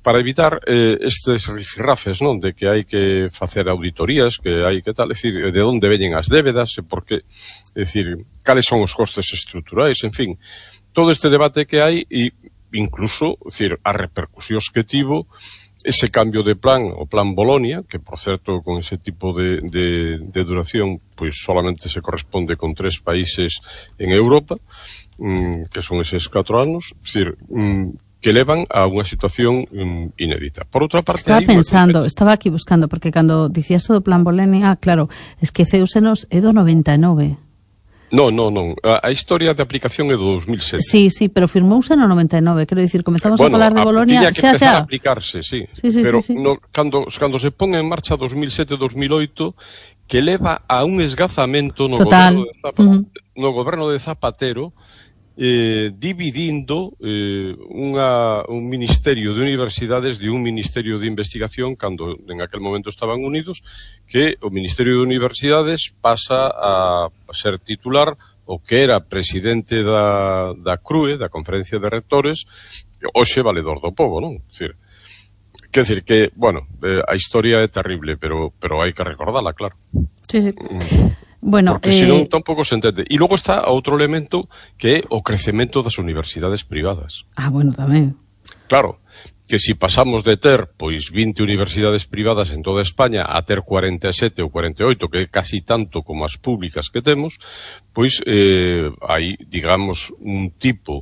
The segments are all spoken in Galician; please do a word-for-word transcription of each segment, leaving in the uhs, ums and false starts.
para evitar eh, estes rifirrafes, non, de que hai que facer auditorías, que hai que tal, é dicir, de onde veñen as débedas, e por que, é dicir, cales son os costes estruturais, en fin, todo este debate que hai, e incluso, é dicir, as repercusións que tivo ese cambio de plan, o plan Bolonia, que, por certo, con ese tipo de, de, de duración, pois solamente se corresponde con tres países en Europa, mm, que son eses catro anos, é dicir, mm, que levan a unha situación um, inédita. Por outra parte... Estaba pensando, una... estaba aquí buscando, porque cando dicías o do plan Bolonia, ah, claro, esqueceusenos é do noventa e nove. Non, non, non. A, a historia de aplicación é do dos mil sete. Sí, sí, pero firmouse no noventa e nove. Quero dicir, comezamos bueno, a falar de Bolonia... Tiña que xa, empezar xa. a aplicarse, sí. sí, sí pero sí, sí. No, cando, cando se pon en marcha dos mil sete dos mil oito, que leva a un esgazamento no goberno de, Zap... uh-huh. no goberno de Zapatero, Eh, dividindo eh, unha, un ministerio de universidades de un ministerio de investigación, cando en aquel momento estaban unidos, que o Ministerio de Universidades pasa a ser titular o que era presidente da, da C R U E, da Conferencia de Rectores, hoxe valedor do pobo, non? Decir, quer decir que, bueno, eh, a historia é terrible, pero, pero hai que recordala, claro. Sí, sí. Mm. Bueno, porque eh... senón tampouco se entende. E logo está outro elemento que é o crecemento das universidades privadas. Ah, bueno, tamén. Claro, que si pasamos de ter pois vinte universidades privadas en toda España a ter cuarenta e sete ou cuarenta e oito, que é casi tanto como as públicas que temos, pois eh, hai, digamos, un tipo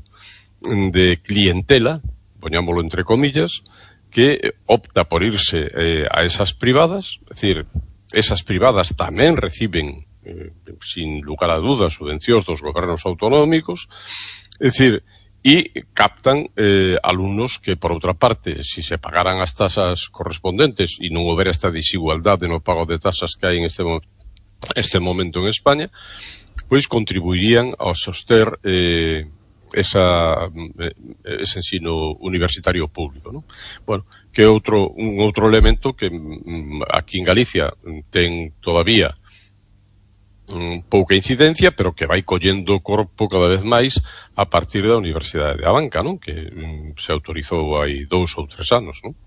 de clientela, poñámoslo entre comillas, que opta por irse eh, a esas privadas, é dicir, esas privadas tamén reciben Eh, sin lugar a dudas, subvencións dos gobernos autonómicos, é dicir, e captan eh, alumnos que, por outra parte, si se pagaran as tasas correspondentes e non houbera esta desigualdade no pago de tasas que hai en este, mo este momento en España, pois contribuirían a soster eh, esa, eh, ese ensino universitario público, non? Bueno, que é outro, un outro elemento que mm, aquí en Galicia ten todavía pouca incidencia, pero que vai collendo corpo cada vez máis a partir da Universidade de Abanca, non? Que um, se autorizou hai dous ou tres anos, non?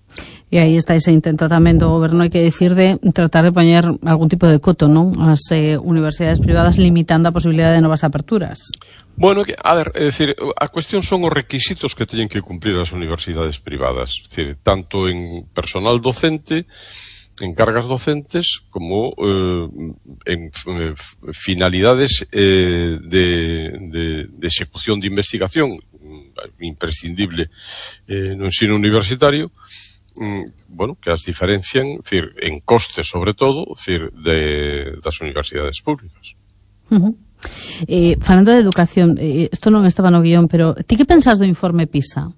E aí está ese intento tamén do goberno, hai que dicir, de tratar de poñer algún tipo de coto, non? As eh, universidades privadas limitando a posibilidade de novas aperturas. Bueno, a ver, é dicir, a cuestión son os requisitos que teñen que cumplir as universidades privadas, é dicir, tanto en personal docente, en cargas docentes, como eh, en eh, finalidades eh, de, de, de execución de investigación imprescindible eh, no ensino universitario, mm, bueno, que as diferencian, decir, en costes sobre todo, decir, de, das universidades públicas. Uh-huh. eh, falando de educación, isto eh, non estaba no guión, pero ti que pensas do informe PISA?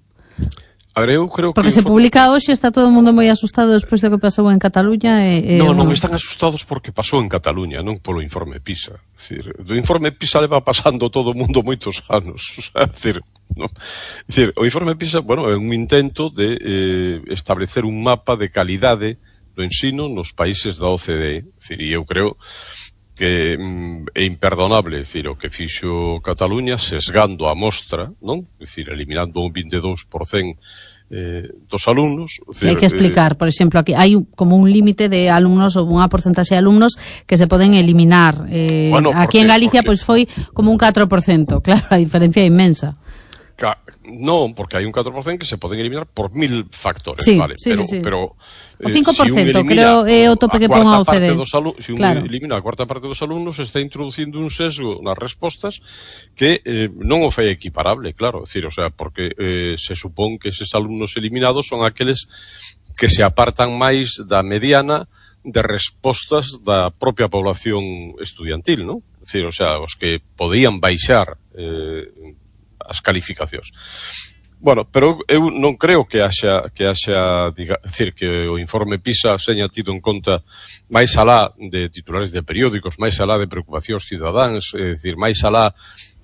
A ver, eu creo porque que se informe... publica hoxe, está todo o mundo moi asustado despois do que pasou en Cataluña e, e Non, non, bueno. están asustados porque pasou en Cataluña, non polo informe PISA. É dicir, do informe PISA leva pasando todo o mundo moitos anos. É dicir, non? É dicir, o informe PISA, bueno, é un intento de eh, establecer un mapa de calidade do ensino nos países da O C D E. É dicir, e eu creo que mm, é imperdonable, é dicir, o que fixo Cataluña sesgando a mostra, non? É dicir, eliminando un vinte e dous por cento eh, dos alumnos. Decir, hai que explicar, eh, por exemplo, aquí hai como un límite de alumnos ou unha porcentaxe de alumnos que se poden eliminar. Eh, bueno, aquí porque, en Galicia porque... pois foi como un catro por cento, claro, a diferencia é inmensa. Ca... Non, porque hai un catro por cento que se poden eliminar por mil factores, sí, vale? Sí, pero, sí, sí. pero o cinco por cento, si creo, é o tope que pon a O C D E. Si un claro. elimina a cuarta parte dos alumnos, está introducindo un sesgo nas respostas que eh, non o fai equiparable, claro. É dicir, o sea, porque eh, se supón que eses alumnos eliminados son aqueles que se apartan máis da mediana de respostas da propia población estudiantil, non? É dicir, o sea, os que podían baixar eh, as calificacións. Bueno, pero eu non creo que haxa, que haxa, diga, decir, que o informe PISA seña tido en conta máis alá de titulares de periódicos, máis alá de preocupacións cidadáns, é dicir, máis alá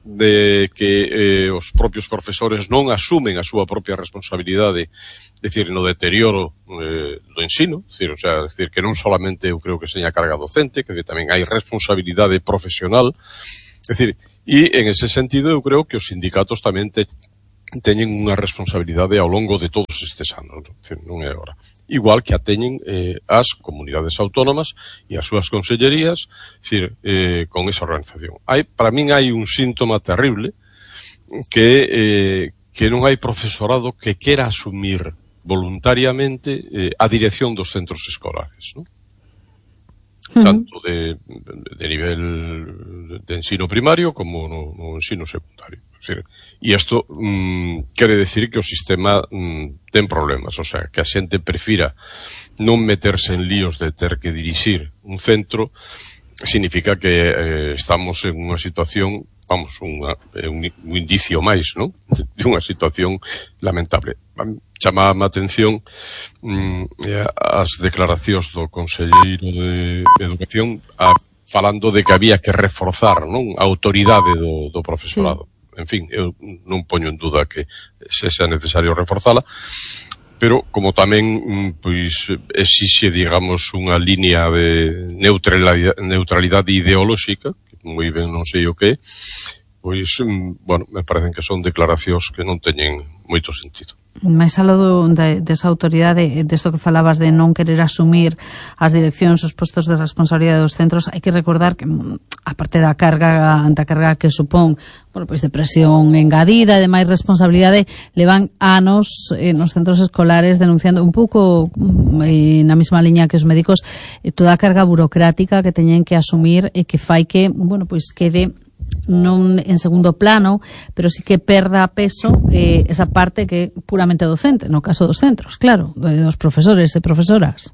de que eh, os propios profesores non asumen a súa propia responsabilidade, é dicir, no deterioro eh, do ensino, é dicir, o sea, é dicir, que non solamente eu creo que seña carga docente, que tamén hai responsabilidade profesional, é dicir, e en ese sentido eu creo que os sindicatos tamén te, teñen unha responsabilidade ao longo de todos estes anos, non é agora. Igual que a teñen eh, as comunidades autónomas e as súas consellerías, decir, eh, con esa organización. Hai, para min hai un síntoma terrible que, eh, que non hai profesorado que quera asumir voluntariamente eh, a dirección dos centros escolares, non? Uh-huh. Tanto de, de nivel de ensino primario como no, no ensino secundario. E isto mm, quere decir que o sistema mm, ten problemas, o sea, que a xente prefira non meterse en líos de ter que dirixir un centro, significa que eh, estamos en unha situación, vamos, unha, un, un indicio máis, non? De unha situación lamentable. Chama a atención mm, as declaracións do Conselleiro de Educación a, falando de que había que reforzar, non, a autoridade do, do profesorado. Sí. En fin, eu non poño en duda que se sea necesario reforzala, pero como tamén pois exixe, digamos, unha línea de neutralidade, neutralidade ideolóxica, que moi ben non sei o que, pois, bueno, me parecen que son declaracións que non teñen moito sentido. Mais algo de, desa autoridade, desto que falabas de non querer asumir as direccións, os postos de responsabilidade dos centros, hai que recordar que, aparte da carga, da carga que supón, bueno, pois de presión engadida e de máis responsabilidade, levan anos eh, nos centros escolares denunciando un pouco eh, na mesma liña que os médicos, eh, toda a carga burocrática que teñen que asumir e que fai que, bueno, pois quede non en segundo plano, pero sí que perda peso eh, esa parte que é puramente docente, no caso dos centros, claro, dos profesores e profesoras.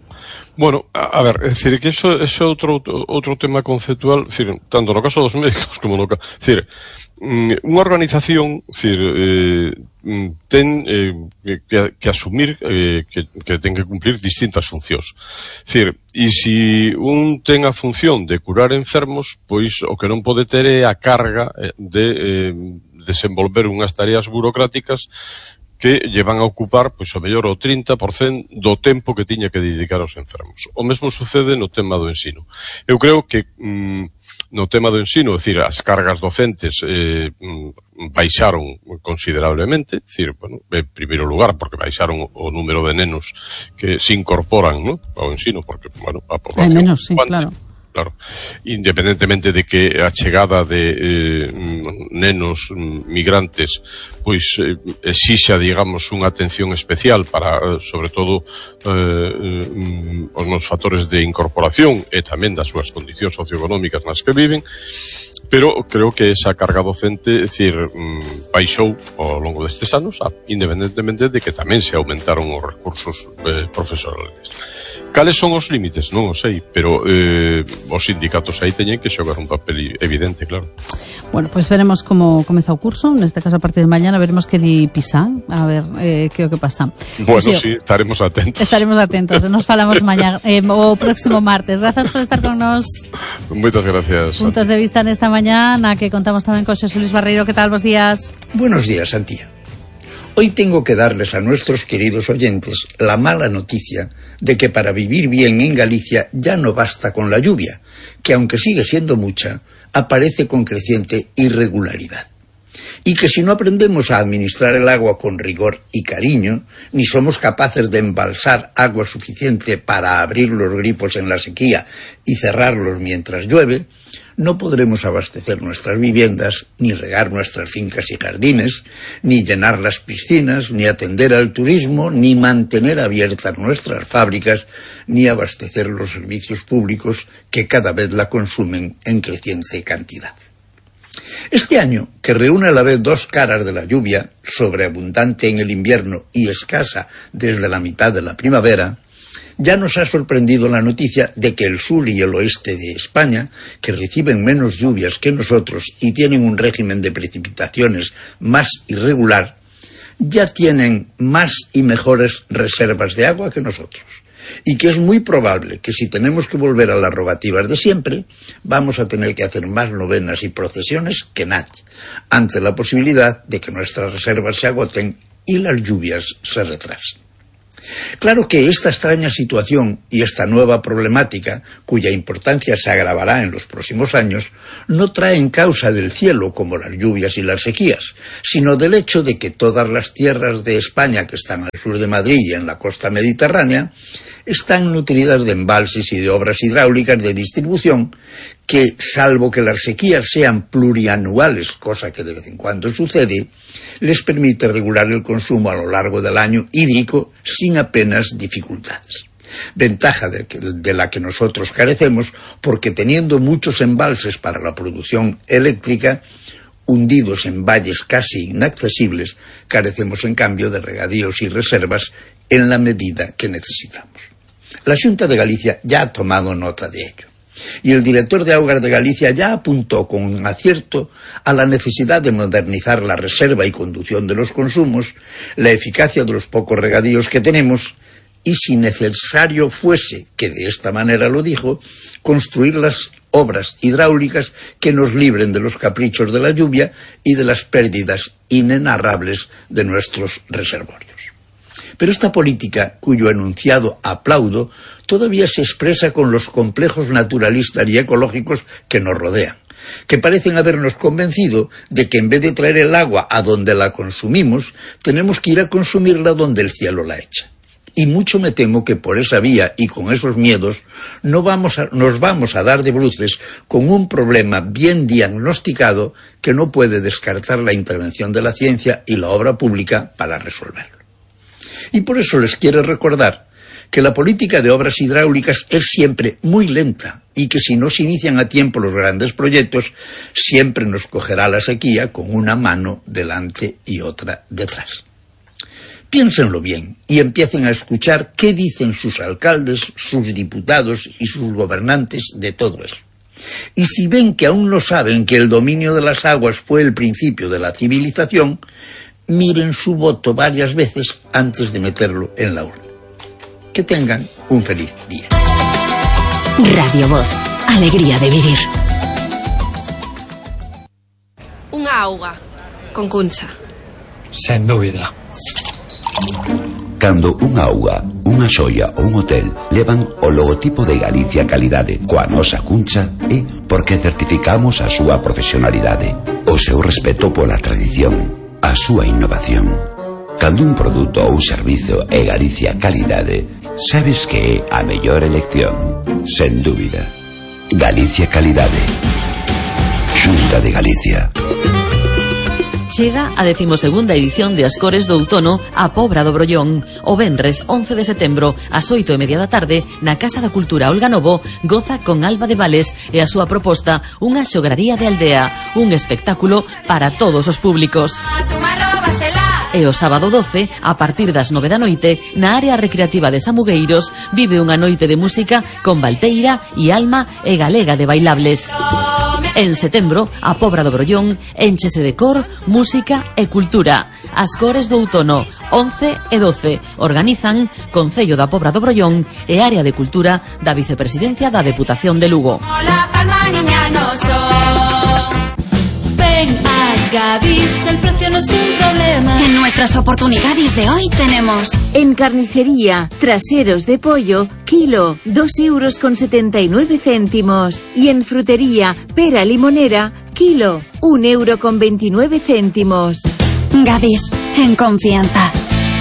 Bueno, a, a ver, é dicir, que eso é outro, outro tema conceptual, dicir, tanto no caso dos médicos como no caso, dicir, unha organización, dicir, eh, ten eh, que, que asumir eh, que, que ten que cumplir distintas funcións. Dicir, e se un ten a función de curar enfermos, pois o que non pode ter é a carga de eh, desenvolver unhas tareas burocráticas que llevan a ocupar, pois, o mellor o trinta por cento do tempo que tiña que dedicar aos enfermos. O mesmo sucede no tema do ensino. Eu creo que mm, no tema do ensino, é dicir, as cargas docentes eh, baixaron considerablemente, é dicir, bueno, en primeiro lugar, porque baixaron o número de nenos que se incorporan, ¿no?, ao ensino, porque, bueno, a población... Hai menos, sí, cuante, claro. Claro, independentemente de que a chegada de eh, nenos migrantes pois eh, exixa, digamos, unha atención especial para, sobre todo, eh, os nos factores de incorporación e tamén das súas condicións socioeconómicas nas que viven, pero creo que esa carga docente, é dicir, baixou ao longo destes anos, independentemente de que tamén se aumentaron os recursos eh, profesionales. Cales son os límites? Non o sei, pero eh, os sindicatos aí teñen que xogar un papel evidente, claro. Bueno, pois pues veremos como comeza o curso, neste caso a partir de mañana veremos que di Pisa, a ver eh, que o que pasa. Bueno, si, sí, estaremos atentos. Estaremos atentos, nos falamos mañana, eh, o próximo martes. Grazas por estar con nos. Moitas gracias. Puntos de vista nesta mañana, que contamos tamén con Xosé Luis Barreiro. Que tal, bos días? Buenos días, Antía. Hoy tengo que darles a nuestros queridos oyentes la mala noticia de que para vivir bien en Galicia ya no basta con la lluvia, que aunque sigue siendo mucha, aparece con creciente irregularidad. Y que si no aprendemos a administrar el agua con rigor y cariño, ni somos capaces de embalsar agua suficiente para abrir los grifos en la sequía y cerrarlos mientras llueve, no podremos abastecer nuestras viviendas, ni regar nuestras fincas y jardines, ni llenar las piscinas, ni atender al turismo, ni mantener abiertas nuestras fábricas, ni abastecer los servicios públicos que cada vez la consumen en creciente cantidad. Este año, que reúne a la vez dos caras de la lluvia, sobreabundante en el invierno y escasa desde la mitad de la primavera, ya nos ha sorprendido la noticia de que el sur y el oeste de España, que reciben menos lluvias que nosotros y tienen un régimen de precipitaciones más irregular, ya tienen más y mejores reservas de agua que nosotros. Y que es muy probable que si tenemos que volver a las rogativas de siempre, vamos a tener que hacer más novenas y procesiones que nadie, ante la posibilidad de que nuestras reservas se agoten y las lluvias se retrasen. Claro que esta extraña situación y esta nueva problemática, cuya importancia se agravará en los próximos años, no traen causa del cielo como las lluvias y las sequías, sino del hecho de que todas las tierras de España que están al sur de Madrid y en la costa mediterránea están nutridas de embalses y de obras hidráulicas de distribución que, salvo que las sequías sean plurianuales, cosa que de vez en cuando sucede, les permite regular el consumo a lo largo del año hídrico sin apenas dificultades. Ventaja de, que, de la que nosotros carecemos porque teniendo muchos embalses para la producción eléctrica, hundidos en valles casi inaccesibles, carecemos en cambio de regadíos y reservas en la medida que necesitamos. La Xunta de Galicia ya ha tomado nota de ello. Y el director de Augas de Galicia ya apuntó con acierto a la necesidad de modernizar la reserva y conducción de los consumos, la eficacia de los pocos regadíos que tenemos y, si necesario fuese, que de esta manera lo dijo, construir las obras hidráulicas que nos libren de los caprichos de la lluvia y de las pérdidas inenarrables de nuestros reservorios. Pero esta política, cuyo enunciado aplaudo, todavía se expresa con los complejos naturalistas y ecológicos que nos rodean, que parecen habernos convencido de que en vez de traer el agua a donde la consumimos, tenemos que ir a consumirla donde el cielo la echa. Y mucho me temo que por esa vía y con esos miedos no vamos a, nos vamos a dar de bruces con un problema bien diagnosticado que no puede descartar la intervención de la ciencia y la obra pública para resolverlo. Y por eso les quiero recordar que la política de obras hidráulicas es siempre muy lenta y que si no se inician a tiempo los grandes proyectos, siempre nos cogerá la sequía con una mano delante y otra detrás. Piénsenlo bien y empiecen a escuchar qué dicen sus alcaldes, sus diputados y sus gobernantes de todo eso. Y si ven que aún no saben que el dominio de las aguas fue el principio de la civilización, miren su voto varias veces antes de meterlo en la urna. Que tengan un feliz día. Radio Voz, alegría de vivir. Unha auga con Cuncha. Sen dúbida. Cando unha auga, unha xoia ou un hotel levan o logotipo de Galicia Calidade coa nosa Cuncha é porque certificamos a súa profesionalidade, o seu respeto pola tradición, a súa innovación. Cando un produto ou servizo é Galicia Calidade, sabes que é a mellor elección, sen dúbida. Galicia Calidade. Xunta de Galicia. Chega a decimosegunda edición de Ascores do Outono a Pobra do Brollón. O venres once de setembro ás oito e media da tarde na Casa da Cultura Olga Novo goza con Alba de Vales e a súa proposta unha xograría de aldea, un espectáculo para todos os públicos. E o sábado doce, a partir das nove da noite, na área recreativa de Samugueiros, vive unha noite de música con Valteira e Alma e Galega de Bailables. En setembro, a Pobra do Brollón énchese de cor, música e cultura. Ascores do Outono, once e doce, organizan Concello da Pobra do Brollón e Área de Cultura da Vicepresidencia da Deputación de Lugo. Ven a Gadis, el precio no es un problema. En nuestras oportunidades de hoy tenemos: en carnicería, traseros de pollo, kilo, dos euros con setenta y nueve céntimos. Y en frutería, pera limonera, kilo, un euro con veintinueve céntimos. Gadis, en confianza.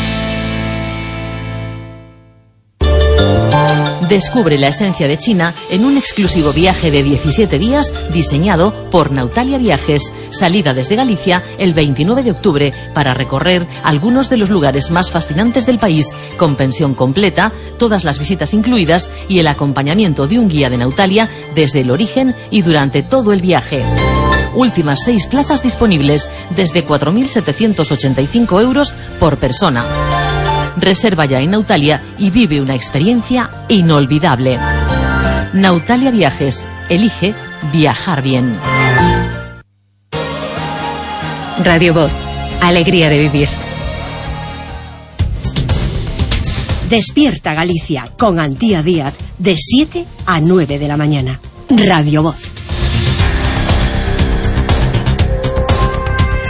Descubre la esencia de China en un exclusivo viaje de diecisiete días diseñado por Nautalia Viajes. Salida desde Galicia el veintinueve de octubre para recorrer algunos de los lugares más fascinantes del país, con pensión completa, todas las visitas incluidas y el acompañamiento de un guía de Nautalia desde el origen y durante todo el viaje. Últimas seis plazas disponibles desde cuatro mil setecientos ochenta y cinco euros por persona. Reserva ya en Nautalia y vive una experiencia inolvidable. Nautalia Viajes. Elige viajar bien. Radio Voz. Alegría de vivir. Despierta Galicia con Antía Díaz de siete a nueve de la mañana. Radio Voz.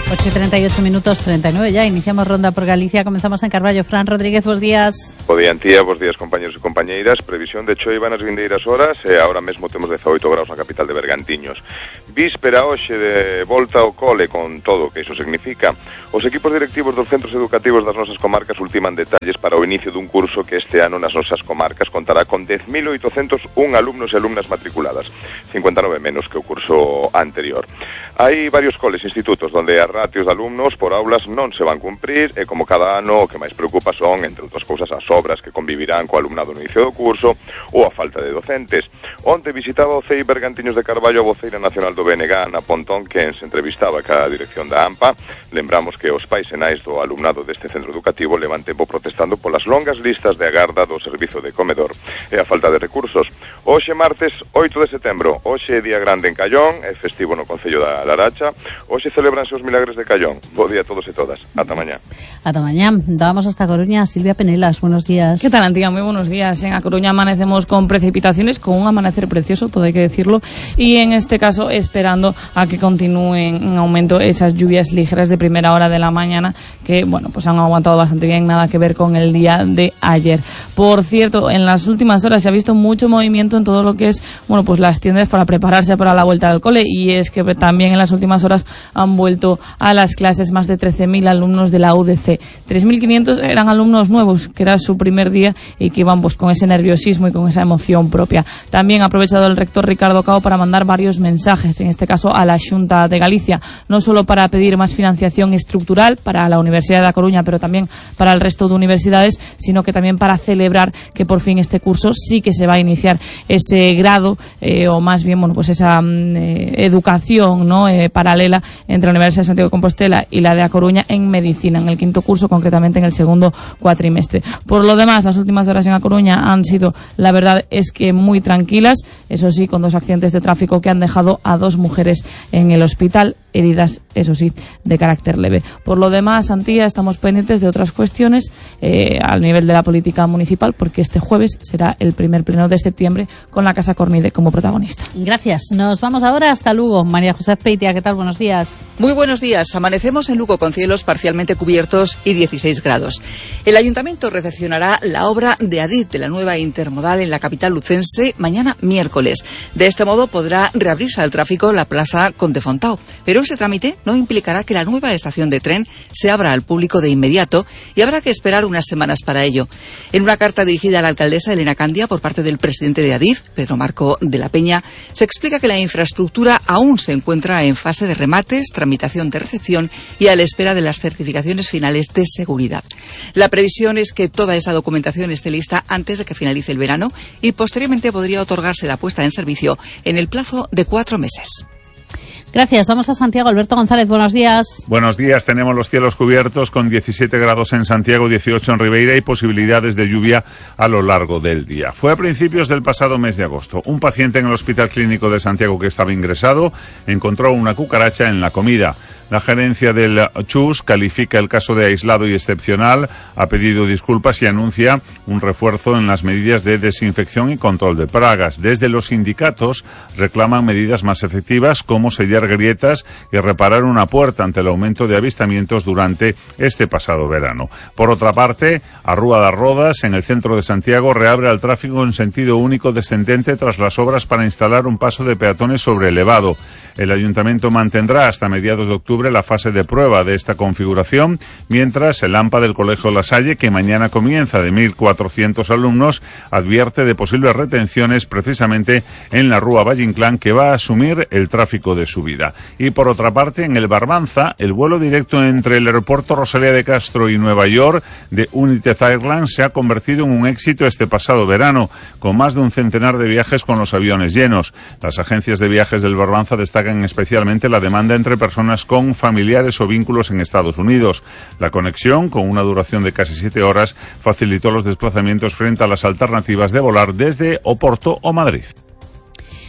ocho y treinta y ocho minutos, treinta y nueve ya. Iniciamos ronda por Galicia. Comenzamos en Carballo. Fran Rodríguez, buenos días. Bo día, Antía, bos días, compañeros e compañeiras. Previsión de choiva nas vindeiras horas e agora mesmo temos dezaoito graus na capital de Bergantiños. Víspera hoxe de volta ao cole con todo o que iso significa. Os equipos directivos dos centros educativos das nosas comarcas ultiman detalles para o inicio dun curso que este ano nas nosas comarcas contará con dez mil oitocentos un alumnos e alumnas matriculadas, cincuenta e nove menos que o curso anterior. Hai varios coles e institutos onde as ratios de alumnos por aulas non se van cumprir e como cada ano o que máis preocupa son, entre outras cousas, as obras que convivirán co alumnado no inicio do curso ou a falta de docentes. Onte visitaba o C E I Bergantiños de Carballo a voceira nacional do B N G Ana Pontón, quen se entrevistaba ca dirección da AMPA. Lembramos que os pais e nais do alumnado deste centro educativo levan tempo protestando polas longas listas de agarda do servizo de comedor e a falta de recursos. Hoxe martes oito de setembro, hoxe é día grande en Callón, é festivo no Concello da Laracha. Hoxe celebranse os milagres de Callón. Bo día a todos e todas. Ata mañá. Ata mañá. Vamos hasta Coruña. Silvia Penelas, buenos días. ¿Qué tal, Antía? Muy buenos días. En A Coruña amanecemos con precipitaciones, con un amanecer precioso, todo hay que decirlo, y en este caso esperando a que continúen en aumento esas lluvias ligeras de primera hora de la mañana que, bueno, pues han aguantado bastante bien, nada que ver con el día de ayer. Por cierto, en las últimas horas se ha visto mucho movimiento en todo lo que es, bueno, pues las tiendas para prepararse para la vuelta al cole, y es que también en las últimas horas han vuelto a las clases más de trece mil alumnos de la U D C. tres mil quinientos eran alumnos nuevos, que era su primer día y que iban pues con ese nerviosismo y con esa emoción propia. También ha aprovechado el rector Ricardo Cao para mandar varios mensajes, en este caso a la Xunta de Galicia, no solo para pedir más financiación estructural para la Universidad de A Coruña, pero también para el resto de universidades, sino que también para celebrar que por fin este curso sí que se va a iniciar ese grado, eh, o más bien, bueno, pues esa eh, educación, ¿no?, eh, paralela entre la Universidad de Santiago de Compostela y la de A Coruña en medicina, en el quinto curso, concretamente en el segundo cuatrimestre. Por lo demás, las últimas horas en A Coruña han sido, la verdad es que muy tranquilas, eso sí, con dos accidentes de tráfico que han dejado a dos mujeres en el hospital, heridas, eso sí, de carácter leve. Por lo demás, Antía, estamos pendientes de otras cuestiones eh, al nivel de la política municipal, porque este jueves será el primer pleno de septiembre con la Casa Cornide como protagonista. Gracias. Nos vamos ahora hasta Lugo. María José Peitia, ¿qué tal? Buenos días. Muy buenos días. Amanecemos en Lugo con cielos parcialmente cubiertos y dieciséis grados. El Ayuntamiento recepcionará la obra de Adif de la nueva intermodal en la capital lucense mañana miércoles. De este modo podrá reabrirse al tráfico la plaza Conde Fontao, pero ese trámite no implicará que la nueva estación de tren se abra al público de inmediato y habrá que esperar unas semanas para ello. En una carta dirigida a la alcaldesa Elena Candia por parte del presidente de Adif, Pedro Marco de la Peña, se explica que la infraestructura aún se encuentra en fase de remates, tramitación de recepción y a la espera de las certificaciones finales de seguridad. La previsión es que toda esa documentación esté lista antes de que finalice el verano y posteriormente podría otorgarse la puesta en servicio en el plazo de cuatro meses. Gracias. Vamos a Santiago. Alberto González, buenos días. Buenos días. Tenemos los cielos cubiertos con diecisiete grados en Santiago, dieciocho en Ribeira y posibilidades de lluvia a lo largo del día. Fue a principios del pasado mes de agosto. Un paciente en el Hospital Clínico de Santiago que estaba ingresado encontró una cucaracha en la comida. La gerencia del Chus califica el caso de aislado y excepcional, ha pedido disculpas y anuncia un refuerzo en las medidas de desinfección y control de plagas. Desde los sindicatos reclaman medidas más efectivas como sellar grietas y reparar una puerta ante el aumento de avistamientos durante este pasado verano. Por otra parte, a Rúa das Rodas, en el centro de Santiago, reabre al tráfico en sentido único descendente tras las obras para instalar un paso de peatones sobre elevado. El Ayuntamiento mantendrá hasta mediados de octubre la fase de prueba de esta configuración, mientras el AMPA del Colegio La Salle, que mañana comienza de mil cuatrocientos alumnos, advierte de posibles retenciones precisamente en la Rúa Valle Inclán, que va a asumir el tráfico de subida. Y por otra parte, en el Barbanza, el vuelo directo entre el aeropuerto Rosalía de Castro y Nueva York de United Airlines se ha convertido en un éxito este pasado verano, con más de un centenar de viajes con los aviones llenos. Las agencias de viajes del Barbanza destacan especialmente la demanda entre personas con familiares o vínculos en Estados Unidos. La conexión, con una duración de casi siete horas, facilitó los desplazamientos frente a las alternativas de volar desde Oporto o Madrid.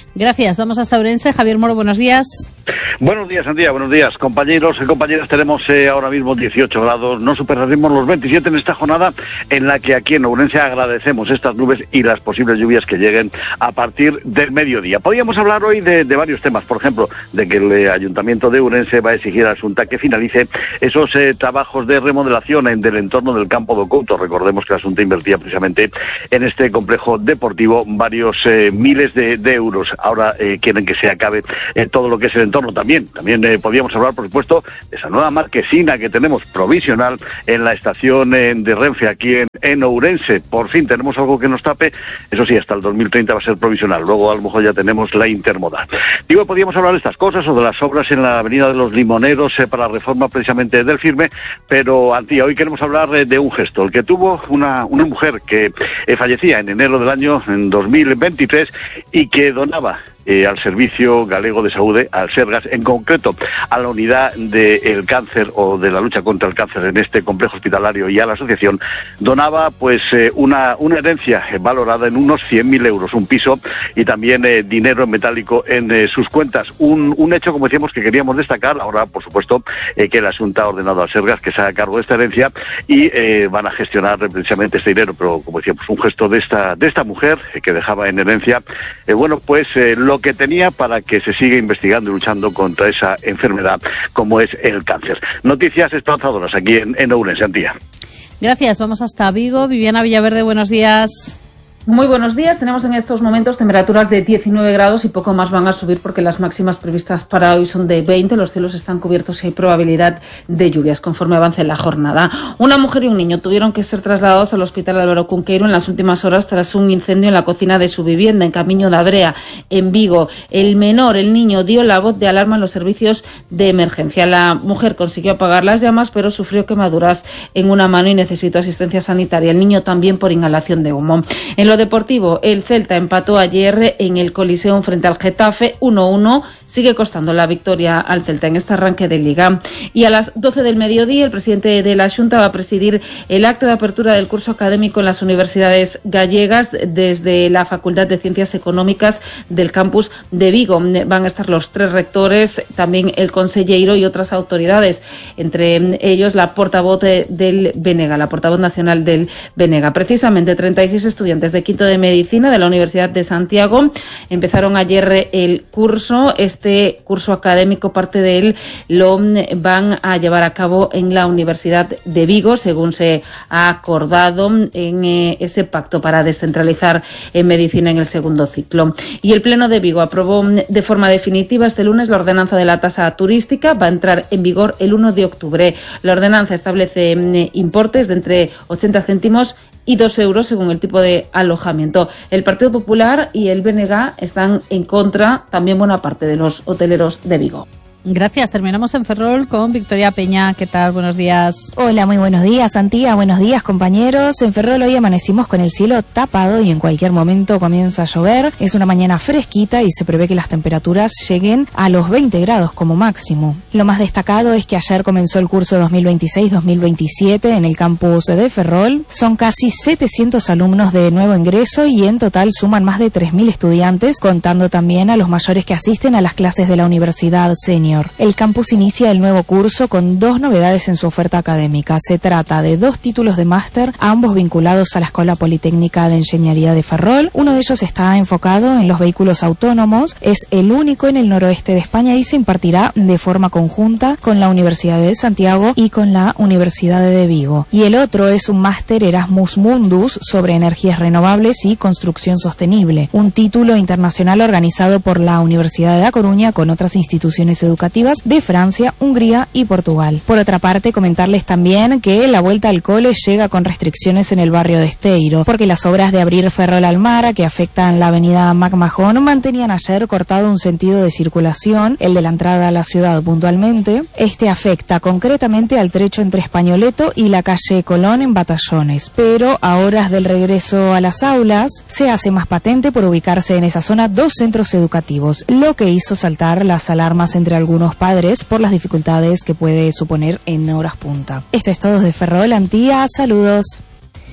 Gracias. Vamos hasta Ourense. Javier Moro, buenos días. Buenos días, Antía, buenos días, compañeros y compañeras. Tenemos eh, ahora mismo dieciocho grados, no superaremos los veintisiete en esta jornada en la que aquí en Ourense agradecemos estas nubes y las posibles lluvias que lleguen a partir del mediodía. Podríamos hablar hoy de, de varios temas, por ejemplo, de que el eh, Ayuntamiento de Ourense va a exigir a Xunta que finalice esos eh, trabajos de remodelación en del entorno del campo do Couto. Recordemos que la Xunta invertía precisamente en este complejo deportivo varios eh, miles de, de euros. Ahora eh, quieren que se acabe eh, todo lo que es el entorno. También, también eh, podríamos hablar, por supuesto, de esa nueva marquesina que tenemos provisional en la estación eh, de Renfe aquí en, en Ourense. Por fin tenemos algo que nos tape. Eso sí, hasta el dos mil treinta va a ser provisional. Luego a lo mejor ya tenemos la intermodal. Digo, podríamos hablar de estas cosas o de las obras en la Avenida de los Limoneros eh, para la reforma precisamente del Firme, pero Antía, hoy queremos hablar eh, de un gesto, el que tuvo una, una mujer que eh, fallecía en enero del año en dos mil veintitrés y que donaba Eh, al Servicio Galego de Saúde, al Sergas, en concreto a la unidad del cáncer o de la lucha contra el cáncer en este complejo hospitalario y a la asociación, donaba pues eh, una, una herencia eh, valorada en unos cien mil euros, un piso y también eh, dinero en metálico en eh, sus cuentas. Un, un hecho, como decíamos, que queríamos destacar. Ahora, por supuesto, eh, que el Asunta ha ordenado al Sergas que se haga cargo de esta herencia y eh, van a gestionar precisamente este dinero, pero como decíamos, un gesto de esta, de esta mujer eh, que dejaba en herencia, eh, bueno, pues eh, lo que tenía para que se siga investigando y luchando contra esa enfermedad como es el cáncer. Noticias esperanzadoras aquí en, en Ourense, Antía. Gracias. Vamos hasta Vigo. Viviana Villaverde, buenos días. Muy buenos días. Tenemos en estos momentos temperaturas de diecinueve grados y poco más van a subir porque las máximas previstas para hoy son de veinte. Los cielos están cubiertos y hay probabilidad de lluvias conforme avance la jornada. Una mujer y un niño tuvieron que ser trasladados al Hospital Álvaro Cunqueiro en las últimas horas tras un incendio en la cocina de su vivienda en Camiño da Brea, en Vigo. El menor, el niño, dio la voz de alarma en los servicios de emergencia. La mujer consiguió apagar las llamas, pero sufrió quemaduras en una mano y necesitó asistencia sanitaria. El niño también por inhalación de humo. En lo deportivo, el Celta empató ayer en el Coliseum frente al Getafe uno uno. Sigue costando la victoria al Celta en este arranque de Liga. Y a las doce del mediodía, el presidente de la Xunta va a presidir el acto de apertura del curso académico en las universidades gallegas desde la Facultad de Ciencias Económicas del campus de Vigo. Van a estar los tres rectores, también el consellero y otras autoridades, entre ellos la portavoz de, del Benega, la portavoz nacional del Benega. Precisamente treinta y seis estudiantes de quinto de Medicina de la Universidad de Santiago empezaron ayer el curso. Este curso académico, parte de él, lo van a llevar a cabo en la Universidad de Vigo, según se ha acordado en eh, ese pacto para descentralizar en medicina en el segundo ciclo. Y el Pleno de Vigo aprobó de forma definitiva este lunes la ordenanza de la tasa turística. Va a entrar en vigor el uno de octubre. La ordenanza establece eh, importes de entre ochenta céntimos y dos euros según el tipo de alojamiento. El Partido Popular y el B N G están en contra, también buena parte de los hoteleros de Vigo. Gracias. Terminamos en Ferrol con Victoria Peña. ¿Qué tal? Buenos días. Hola, muy buenos días, Antía. Buenos días, compañeros. En Ferrol hoy amanecimos con el cielo tapado y en cualquier momento comienza a llover. Es una mañana fresquita y se prevé que las temperaturas lleguen a los veinte grados como máximo. Lo más destacado es que ayer comenzó el curso dos mil veintiséis dos mil veintisiete en el campus de Ferrol. Son casi setecientos alumnos de nuevo ingreso y en total suman más de tres mil estudiantes, contando también a los mayores que asisten a las clases de la Universidad Senior. El campus inicia el nuevo curso con dos novedades en su oferta académica. Se trata de dos títulos de máster, ambos vinculados a la Escuela Politécnica de Ingeniería de Ferrol. Uno de ellos está enfocado en los vehículos autónomos, es el único en el noroeste de España y se impartirá de forma conjunta con la Universidad de Santiago y con la Universidad de Vigo. Y el otro es un máster Erasmus Mundus sobre energías renovables y construcción sostenible, un título internacional organizado por la Universidad de La Coruña con otras instituciones educativas de Francia, Hungría y Portugal. Por otra parte, comentarles también que la vuelta al cole llega con restricciones en el barrio de Esteiro, porque las obras de abrir Ferrol al mar, que afectan la avenida MacMahon, mantenían ayer cortado un sentido de circulación, el de la entrada a la ciudad puntualmente. Este afecta concretamente al trecho entre Españoleto y la calle Colón en Batallones, pero a horas del regreso a las aulas se hace más patente por ubicarse en esa zona dos centros educativos, lo que hizo saltar las alarmas entre algunos algunos padres por las dificultades que puede suponer en horas punta. Esto es todo de Ferrol, Antía. Saludos.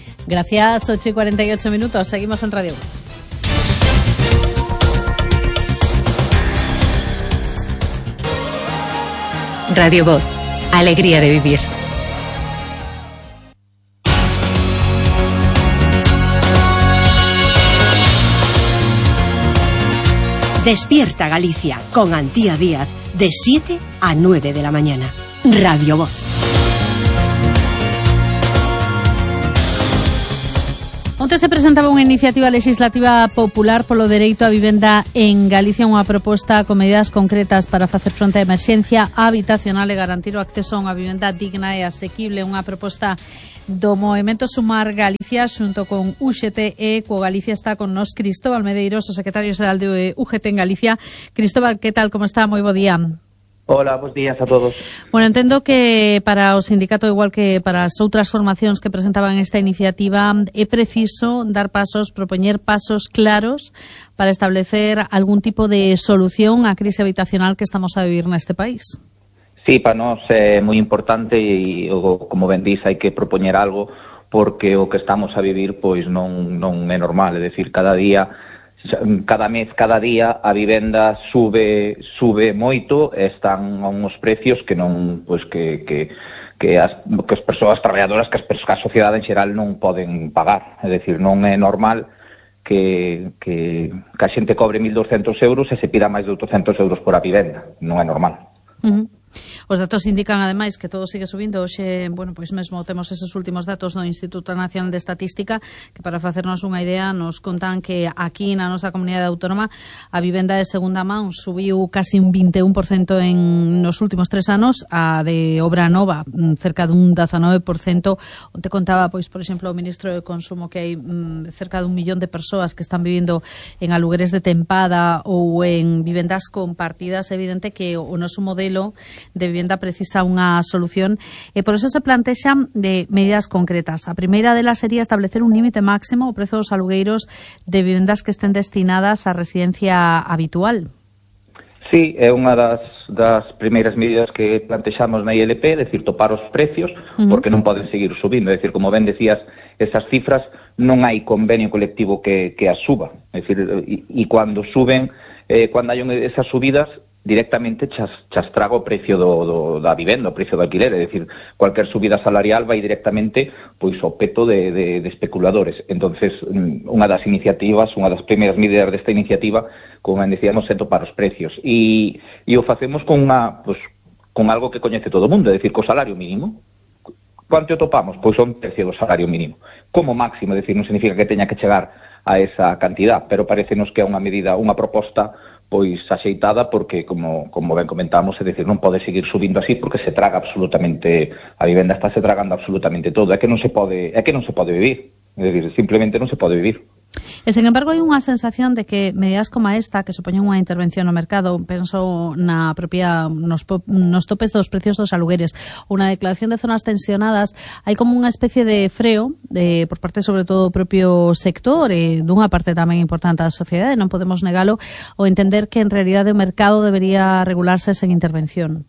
Gracias. ocho y cuarenta y ocho minutos. Seguimos en Radio. Radio Voz, alegría de vivir. Despierta Galicia con Antía Díaz de siete a nueve de la mañana. Radio Voz. Onte se presentaba unha iniciativa legislativa popular polo dereito á vivenda en Galicia, unha proposta con medidas concretas para facer fronte á emerxencia habitacional e garantir o acceso a unha vivenda digna e asequible, unha proposta do Movemento Sumar Galicia xunto con U G T e co Galicia. Está con nos Cristóbal Medeiros, o secretario xeral de U G T en Galicia. Cristóbal, que tal, como está? Moi bo día. Hola, bons días a todos. Bueno, entendo que para o sindicato, igual que para as outras formacións que presentaban esta iniciativa, é preciso dar pasos, propoñer pasos claros para establecer algún tipo de solución á crise habitacional que estamos a vivir neste país. Sí, para nós é moi importante e, como ben dís, hai que propoñer algo porque o que estamos a vivir pois non, non é normal, é dicir, cada día, cada mes, cada día a vivenda sube sube moito, están a uns precios que non, pois que que que as que as persoas traballadoras, que as persoas, que a sociedade en xeral non poden pagar, é dicir, non é normal que que que a xente cobre mil doscientos euros e se pida máis de oitocentos euros por a vivenda, non é normal. Uh-huh. Os datos indican, ademais, que todo sigue subindo. Hoxe, bueno, pois mesmo temos esos últimos datos do Instituto Nacional de Estatística, que para facernos unha idea nos contan que aquí na nosa comunidade autónoma a vivenda de segunda man subiu casi un vinte e un por cento en nos últimos tres anos, a de obra nova cerca dun dezanove por cento. Onte contaba, pois, por exemplo, o ministro de Consumo que hai mm, cerca dun millón de persoas que están vivindo en alugueres de tempada ou en vivendas compartidas. É evidente que o noso modelo de vivenda precisa unha solución e por eso se plantexan de medidas concretas. A primeira delas sería establecer un límite máximo ao prezo dos alugueiros de vivendas que estén destinadas á residencia habitual. Sí, é unha das, das primeiras medidas que plantexamos na I L P, é dicir, topar os precios, uh-huh. porque non poden seguir subindo. É dicir, como ben decías, esas cifras non hai convenio colectivo que, que as suba. É dicir, e, e cando suben, eh, cando hai esas subidas, directamente chas, chas traga o precio do, do, da vivenda, o precio do alquiler, é dicir, cualquier subida salarial vai directamente pois ao peto de, de, de especuladores. Entonces, unha das iniciativas, unha das primeiras medidas desta iniciativa, como decíamos, é topar os precios. E, e o facemos con, unha, pois, con algo que coñece todo o mundo, é dicir, co salario mínimo. Quanto o topamos? Pois son precio do salario mínimo. Como máximo, é dicir, non significa que teña que chegar a esa cantidad, pero parecenos que é unha medida, unha proposta pois axeitada porque, como, como ben comentamos, é dicir, non pode seguir subindo así porque se traga absolutamente, a vivenda está se tragando absolutamente todo, é que non se pode, é que non se pode vivir, é dicir, simplemente non se pode vivir. E, sen embargo, hai unha sensación de que medidas como esta, que supoñen unha intervención no mercado, penso na propia nos, nos topes dos precios dos alugueres, unha declaración de zonas tensionadas, hai como unha especie de freo de, por parte, sobre todo, do propio sector e dunha parte tamén importante da sociedade, non podemos negalo, ou entender que, en realidade, o mercado debería regularse sen intervención.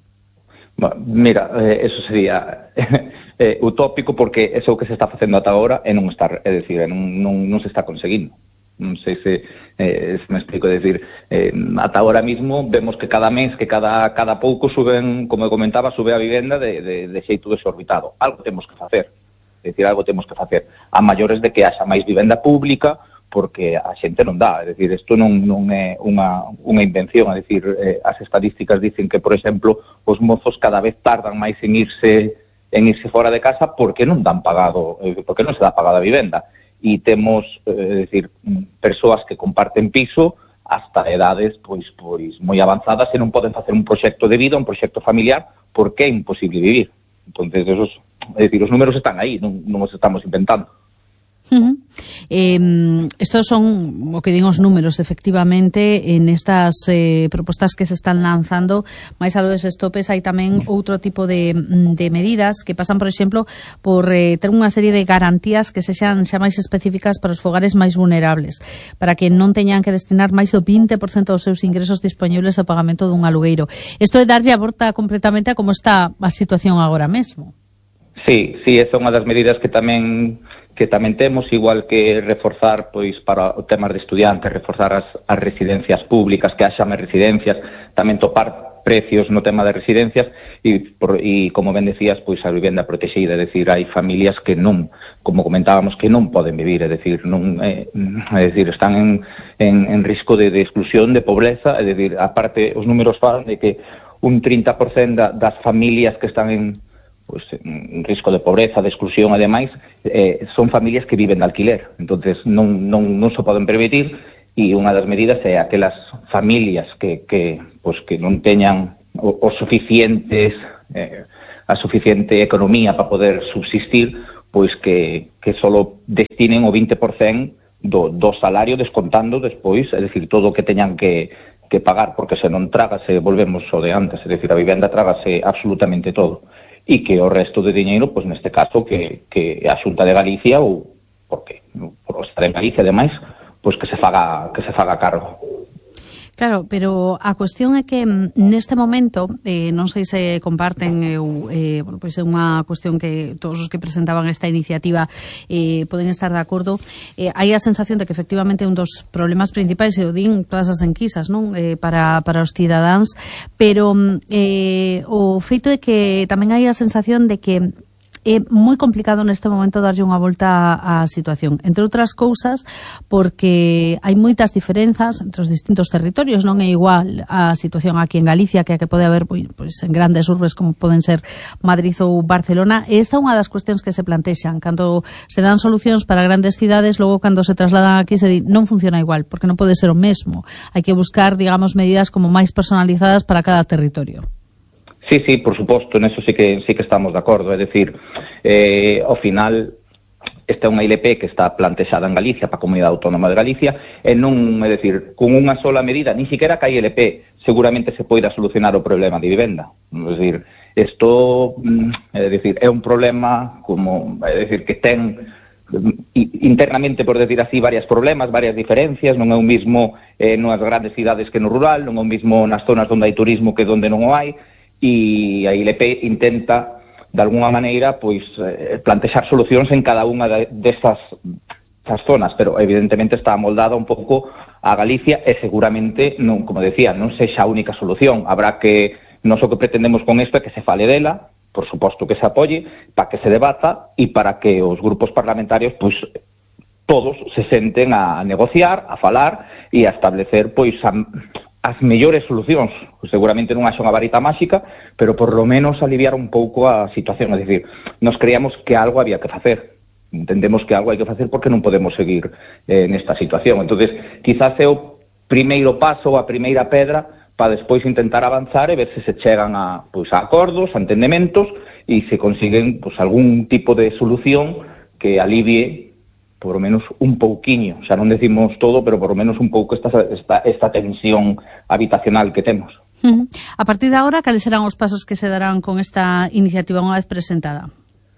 Mira, eh, eso sería eh, utópico porque eso que se está facendo ata agora é non estar, é dicir, non, non, non se está conseguindo. Non sei se, eh, se me explico, é dicir, eh, ata agora mismo vemos que cada mes, que cada, cada pouco suben, como eu comentaba, sube a vivenda de, de, de xeito desorbitado. Algo temos que facer, é dicir, algo temos que facer. A maiores de que haxa máis vivenda pública, porque a xente non dá, é dicir, isto non, non é unha, unha invención, é dicir, eh, as estadísticas dicen que, por exemplo, os mozos cada vez tardan máis en irse en irse fora de casa porque non dan pagado, eh, porque non se dá pagado a vivenda, e temos, eh, é dicir, persoas que comparten piso hasta edades pois pois moi avanzadas e non poden facer un proxecto de vida, un proxecto familiar, porque é imposible vivir. Entonces, esos, é dicir, os números están aí, non, non os estamos inventando. Uh-huh. Eh, estos son o que din os números, efectivamente, en estas eh, propostas que se están lanzando. máis aló deses topes hai tamén outro tipo de, de medidas que pasan, por exemplo, por eh, ter unha serie de garantías que sexan xa máis específicas para os fogares máis vulnerables, para que non teñan que destinar máis do vinte por cento dos seus ingresos disponibles ao pagamento dun alugueiro. Isto é darlle a volta completamente a como está a situación agora mesmo. Sí, sí, esa é unha das medidas que tamén que tamén temos, igual que reforzar pois para o temas de estudiantes, reforzar as, as residencias públicas, que haxa máis residencias, tamén topar precios no tema de residencias e, por, e como ben decías, pois a vivenda protexida, é dicir, hai familias que non, como comentábamos, que non poden vivir, é dicir, non, é, é dicir, están en, en, en risco de, de exclusión, de pobreza, é dicir, aparte, os números falan de que un trinta por cento da, das familias que están en, pues, en risco de pobreza, de exclusión, ademais, eh, son familias que viven de alquiler, entonces non, non, non se poden permitir. E unha das medidas é aquelas familias que, que, pues, que non teñan os suficientes, eh, a suficiente economía para poder subsistir, pois que, que solo destinen o vinte por cento do, do salario descontando despois, é dicir, todo o que teñan que, que pagar, porque se non trágase, volvemos ao de antes, é dicir, a vivenda trágase absolutamente todo, e que o resto de diñeiro, pois neste caso, que, que a Xunta de Galicia, ou porque por estar en Galicia, ademais, pois que se faga que se faga cargo. Claro, pero a cuestión é que neste momento, eh, non sei se comparten, eu, eh, bueno, pois é unha cuestión que todos os que presentaban esta iniciativa eh, poden estar de acordo, eh, hai a sensación de que efectivamente un dos problemas principais, e o din todas as enquisas, non, eh, para, para os cidadáns, pero eh, o feito é que tamén hai a sensación de que é moi complicado neste momento darlle unha volta á situación, entre outras cousas porque hai moitas diferenzas entre os distintos territorios, non é igual a situación aquí en Galicia que a que pode haber pois, en grandes urbes como poden ser Madrid ou Barcelona, e esta é unha das cuestións que se plantexan cando se dan solucións para grandes cidades, logo cando se trasladan aquí se di non funciona igual, porque non pode ser o mesmo, hai que buscar, digamos, medidas como máis personalizadas para cada territorio. Sí, sí, por suposto, en eso sí que sí que estamos de acordo, é dicir, eh, ao final esta é unha I L P que está plantexada en Galicia para a Comunidade Autónoma de Galicia e non, é dicir, con unha sola medida, ni siquiera que a I L P seguramente se poida solucionar o problema de vivenda, é dicir, isto é dicir, é un problema como, é dicir, que ten internamente, por decir así, varios problemas, varias diferencias, non é o mismo eh, nas grandes cidades que no rural, non é o mismo nas zonas onde hai turismo que onde non o hai, e a I L P intenta de alguna maneira pois eh, plantexar solucións en cada unha destas de zonas, pero evidentemente está amoldada un pouco a Galicia e seguramente, non, como decía, non sexa a única solución, habrá que, non o que pretendemos con isto é que se fale dela, por suposto que se apoye, para que se debata e para que os grupos parlamentarios pois todos se senten a negociar, a falar e a establecer pois a as mellores solucións. Seguramente non haxa unha varita máxica, pero por lo menos aliviar un pouco a situación. É dicir, nos creíamos que algo había que facer. Entendemos que algo hai que facer porque non podemos seguir eh, nesta situación. Entonces, quizás é o primeiro paso, a primeira pedra, para despois intentar avanzar e ver se se chegan a, pois, a acordos, a entendementos e se consiguen pois, algún tipo de solución que alivie por lo menos un pouquiño, xa non decimos todo, pero por lo menos un pouco esta, esta, esta tensión habitacional que temos. Uh-huh. A partir de agora, cales serán os pasos que se darán con esta iniciativa unha vez presentada?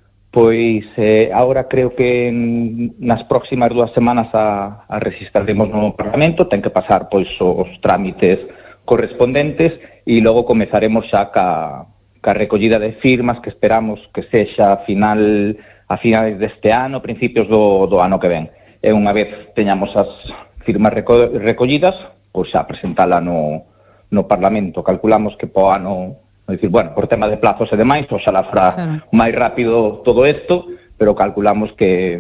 Pois eh, agora creo que en, nas próximas dúas semanas a, a registraremos no Parlamento, ten que pasar pois os trámites correspondentes e logo comezaremos xa ca, ca recollida de firmas que esperamos que sexa a final a finales deste ano, principios do, do ano que ven. E unha vez teñamos as firmas reco recollidas, pois xa presentala no, no Parlamento. Calculamos que po ano, é dicir, bueno, por tema de plazos e demais, oxalá fará claro. máis rápido todo isto, pero calculamos que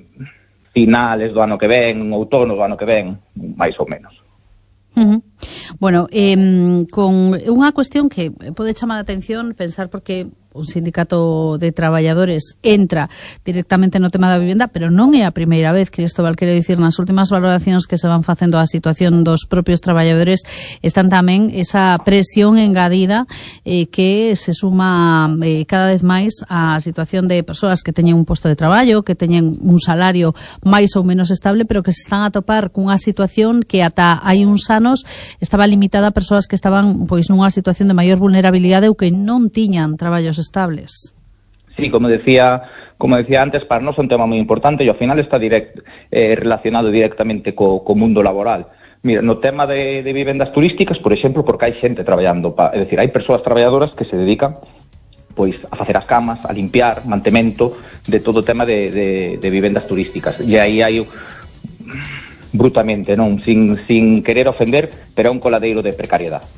mm, finales do ano que ven, outono do ano que ven, máis ou menos. Uh-huh. Bueno, eh, con unha cuestión que pode chamar a atención, pensar porque un sindicato de traballadores entra directamente no tema da vivenda, pero non é a primeira vez, Cristóbal, quero dicir, nas últimas valoracións que se van facendo a situación dos propios traballadores están tamén esa presión engadida eh, que se suma eh, cada vez máis á situación de persoas que teñen un posto de traballo, que teñen un salario máis ou menos estable, pero que se están a topar cunha situación que ata hai uns anos estaba limitada a persoas que estaban pois nunha situación de maior vulnerabilidade ou que non tiñan traballos estables. Sí, como decía, como decía antes, para nós é un tema moi importante e ao final está direct, eh, relacionado directamente co, co mundo laboral. Mira, no tema de, de vivendas turísticas, por exemplo, porque hai xente traballando, pa, é dicir, hai persoas traballadoras que se dedican pois a facer as camas, a limpiar, mantemento de todo o tema de, de, de vivendas turísticas. E aí hai brutamente, non, sin, sin querer ofender, pero é un coladeiro de precariedade.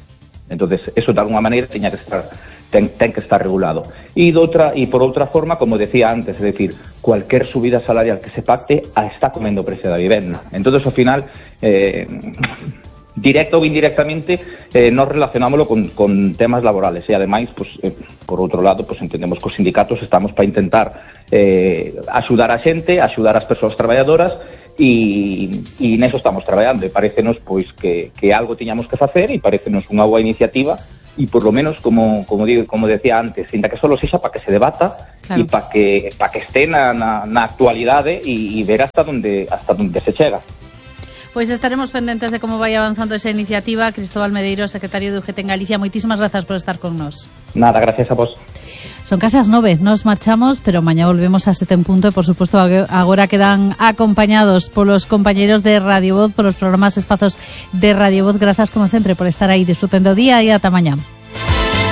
Entonces, eso de alguna maneira teña que estar ten, ten que estar regulado. E, doutra, e por outra forma, como decía antes, é dicir, cualquier subida salarial que se pacte está comendo o precio da vivenda. Entonces, ao final, eh, directo ou indirectamente, eh, nos relacionámoslo con, con temas laborales. E, ademais, pues, eh, por outro lado, pues, entendemos que os sindicatos estamos para intentar eh, axudar a xente, axudar as persoas traballadoras, e, e neso estamos traballando. E parecenos, pois, que, que algo tiñamos que facer, e parecenos unha boa iniciativa, e por lo menos, como como digo, como decía antes, ainda que solo sexa para que se debata, claro, e para que para que este na, na, na actualidade e, e ver hasta donde hasta donde se chega. Pois estaremos pendentes de como vai avanzando esa iniciativa. Cristóbal Medeiro, secretario de U G T en Galicia, moitísimas grazas por estar con nos. Nada, gracias a vos. Son casi as nove, nos marchamos, pero mañá volvemos a sete en punto e, por suposto, agora quedan acompañados polos compañeros de Radio Voz, polos programas espazos de Radio Voz. Grazas, como sempre, por estar aí. Disfruten do día e ata mañá.